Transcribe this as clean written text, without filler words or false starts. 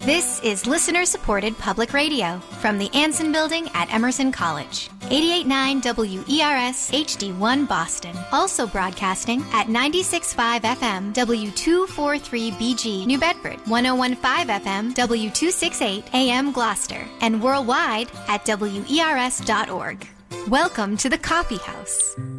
This is listener-supported public radio from the Anson Building at Emerson College. 88.9 WERS HD1 Boston. Also broadcasting at 96.5 FM W243BG New Bedford, 101.5 FM W268 AM Gloucester, and worldwide at WERS.org. Welcome to the Coffee House.